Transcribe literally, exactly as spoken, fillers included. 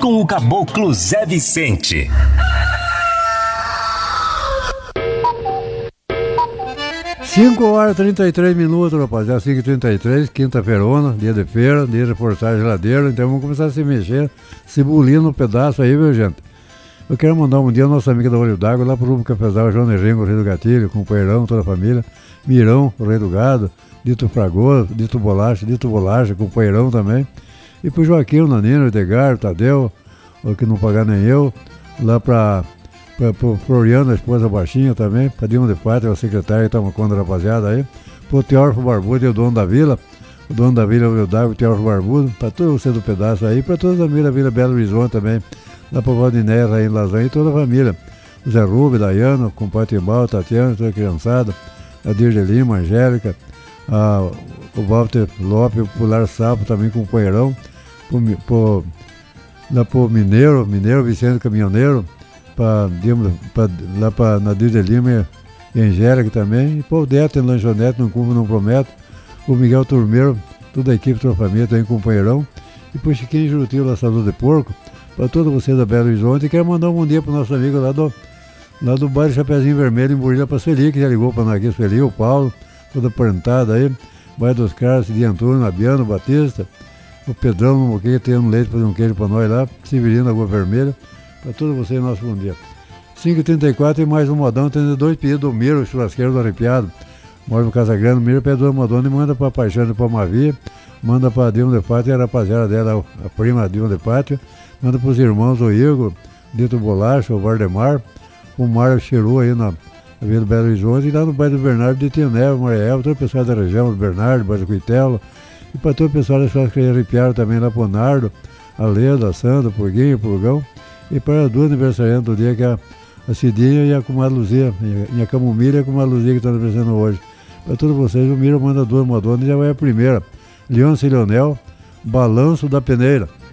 com o Caboclo Zé Vicente. cinco horas e trinta e três minutos, rapaziada. cinco e trinta e três, quinta-feirona, dia de feira, dia de forçar a geladeira. Então vamos começar a se mexer, se bulir no pedaço aí, viu, gente? Eu quero mandar um dia a nossa amiga da Olho d'Água lá pro Grupo Cafezal, João Nerengo, o Rei do Gatilho, companheirão, toda a família. Mirão, o Rei do Gado, Dito Fragoso, Dito Bolacha, Dito Bolacha, companheirão também. E pro Joaquim, o Nanino, o Edgar, o Tadeu, o que não pagar nem eu. Lá pra... Para o Floriano, a esposa baixinha também, para Dilma de Pátria, o secretário que toma conta da rapaziada aí, para o Teófilo Barbudo e o dono da vila, o dono da vila, o Dago, o Teófilo Barbudo, para todo você do pedaço aí, para toda a família, a Vila Belo Horizonte também, lá para o Valdinéia, aí em Lasanha, e toda a família, o Zé Rubio, Dayano, o compadre Timbal, Tatiana, toda a criançada, a Dirge Lima, a Angélica, a, o Walter Lopes, o Pular Sapo também, companheirão, pro, pro, lá para o Mineiro, Mineiro, Vicente Caminhoneiro, Pra, pra, lá para Nadir de Lima e Angélica também, e para o Deto em Lanchonete, não cumpre, não prometo, o Miguel Turmeiro, toda a equipe, toda a família, também companheirão, e para o Chiquinho Jurutil, lá Saúde de Porco, para todos vocês da Belo Horizonte, e quero mandar um bom dia para o nosso amigo lá do, lá do bairro Chapeuzinho Vermelho, em Burila, para Sueli, que já ligou para nós aqui, Sueli, o Paulo, toda a plantada aí, bairro dos Caras, de Antônio, Abiano, Batista, o Pedrão, no Moqueiro, tem um leite para fazer um queijo para nós lá, Severino, Água Vermelha, para todos vocês, nosso bom dia. cinco e trinta e quatro e mais um modão, tendo dois pedidos do Miro, o churrasqueiro do Arrepiado. Mora no Casa Grande, o Miro pede dois modões e manda para a Paixão de Palmavia, manda para a Dilma de Pátria, a rapaziada dela, a prima Dilma de Pátria, manda para os irmãos, o Igor, Dito Bolacha, o Vardemar, o Mário Chiru aí na Vila do Belo Horizonte, e lá no bairro do Bernardo de Tinel, Mariel, todo o pessoal da região, do Bernardo, bairro do Cuitelo, e para todo o pessoal da churrasqueira Arrepiado também, lá para o Nardo, a Leda, a Sandra, o Purguinho, o Purgão. E para as duas aniversariantes do dia, que é a, a Cidinha e a comadre Luzia, e a Camomila e a comadre Luzia que estão aniversariando hoje. Para todos vocês, o Miro manda duas modonas e já vai a primeira. Leôncio e Leonel, Balanço da Peneira.